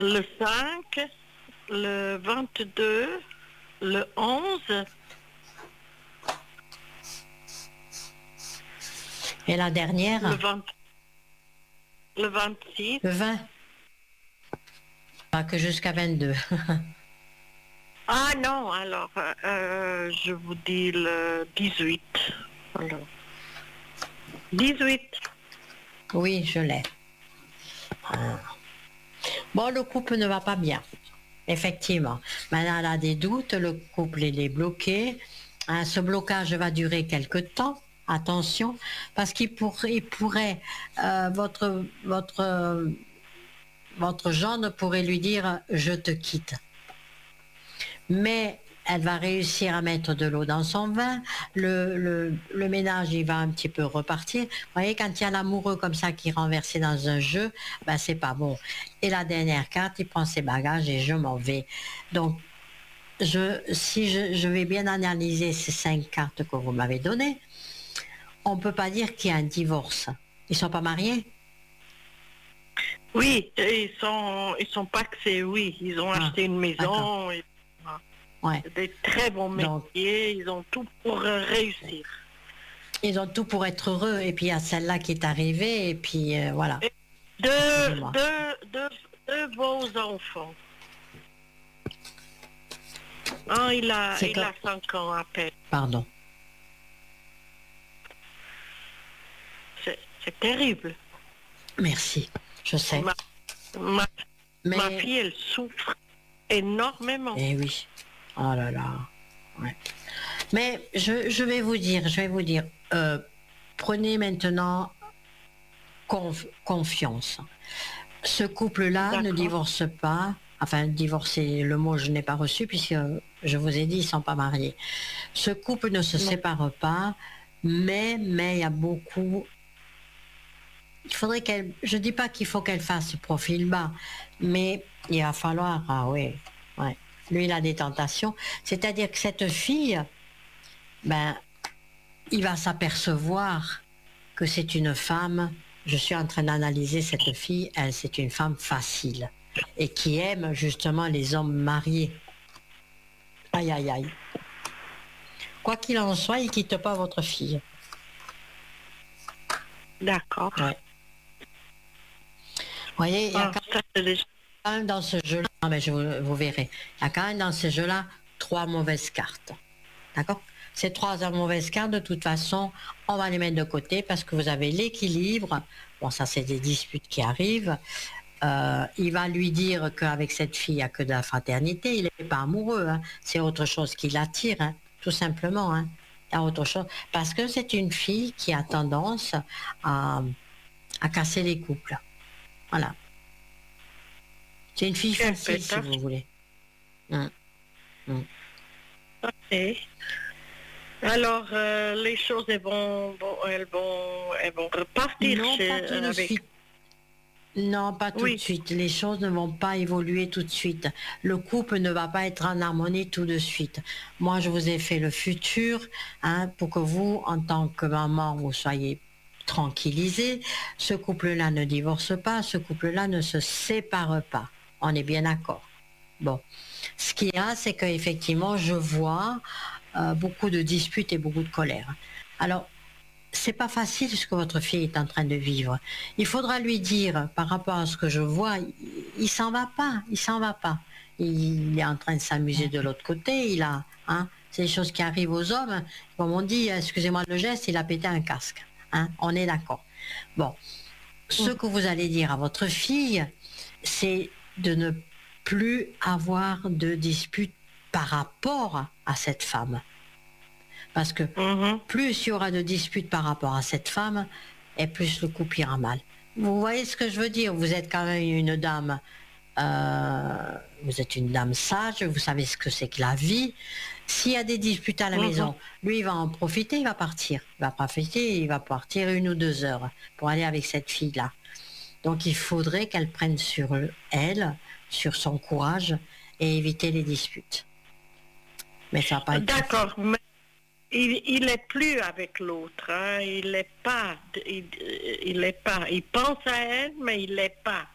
le 5, le 22, le 11, Et la dernière, le 26. le 20. Pas que jusqu'à 22. Ah non, alors, je vous dis le 18. Alors, 18. Oui, je l'ai. Bon, le couple ne va pas bien, effectivement. Maintenant, elle a des doutes, le couple il est bloqué. Hein, ce blocage va durer quelque temps. Attention, parce il pourrait, votre gendre pourrait lui dire je te quitte. Mais elle va réussir à mettre de l'eau dans son vin, le ménage il va un petit peu repartir. Vous voyez, quand il y a l'amoureux comme ça qui est renversé dans un jeu, ben c'est pas bon. Et la dernière carte, il prend ses bagages et je m'en vais. Donc, si je vais bien analyser ces 5 cartes que vous m'avez données, on ne peut pas dire qu'il y a un divorce. Ils ne sont pas mariés? Oui, ils sont paxés, oui. Ils ont acheté une maison. Et, ouais. Des très bons métiers. Donc, ils ont tout pour réussir. Ils ont tout pour être heureux. Et puis il y a celle-là qui est arrivée. Et puis voilà. Et deux beaux enfants. Il a 5 ans à peine. Pardon. C'est terrible. Merci, je sais. Ma fille, elle souffre énormément. Eh oui. Oh là là. Ouais. Mais je vais vous dire, prenez maintenant confiance. Ce couple-là ne divorce pas. Enfin, divorcer, le mot je n'ai pas reçu puisque je vous ai dit, ils ne sont pas mariés. Ce couple ne se sépare pas, mais il y a beaucoup... Il faudrait je dis pas qu'il faut qu'elle fasse profil bas, mais il va falloir, ouais. Lui, il a des tentations. C'est-à-dire que cette fille, il va s'apercevoir que c'est une femme. Je suis en train d'analyser cette fille. Elle, c'est une femme facile et qui aime justement les hommes mariés. Aïe, aïe, aïe. Quoi qu'il en soit, il quitte pas votre fille. D'accord. Ouais. Vous voyez, il y a quand même dans ce jeu-là, mais vous verrez, il y a quand même dans ce jeu-là 3 mauvaises cartes. D'accord? Ces 3 mauvaises cartes, de toute façon, on va les mettre de côté parce que vous avez l'équilibre. Bon, ça, c'est des disputes qui arrivent. Il va lui dire qu'avec cette fille, il n'y a que de la fraternité. Il n'est pas amoureux. Hein. C'est autre chose qui l'attire, hein, tout simplement. Hein. Il y a autre chose. Parce que c'est une fille qui a tendance à casser les couples. Voilà. C'est une fille facile, si vous voulez. Ok. Alors, les choses elles vont repartir. Non, pas tout de suite. Non, pas tout de suite. Les choses ne vont pas évoluer tout de suite. Le couple ne va pas être en harmonie tout de suite. Moi, je vous ai fait le futur, hein, pour que vous, en tant que maman, vous soyez tranquillisés. Ce couple-là ne divorce pas, ce couple-là ne se sépare pas. On est bien d'accord. Bon. Ce qu'il y a, c'est qu'effectivement, je vois beaucoup de disputes et beaucoup de colère. Alors, c'est pas facile ce que votre fille est en train de vivre. Il faudra lui dire, par rapport à ce que je vois, il s'en va pas, il s'en va pas. Il est en train de s'amuser de l'autre côté, c'est des choses qui arrivent aux hommes. Comme on dit, excusez-moi le geste, il a pété un casque. Hein, on est d'accord. Bon, ce que vous allez dire à votre fille, c'est de ne plus avoir de dispute par rapport à cette femme. Parce que plus il y aura de disputes par rapport à cette femme, et plus le couple ira mal. Vous voyez ce que je veux dire? Vous êtes quand même une dame, vous êtes une dame sage, vous savez ce que c'est que la vie. S'il y a des disputes à la maison, lui il va en profiter, il va partir. Il va profiter, il va partir 1 ou 2 heures pour aller avec cette fille-là. Donc il faudrait qu'elle prenne sur elle, sur son courage, et éviter les disputes. Mais ça va pas être... D'accord, mais il n'est plus avec l'autre. Hein. Il n'est pas. Il pense à elle, mais il n'est pas.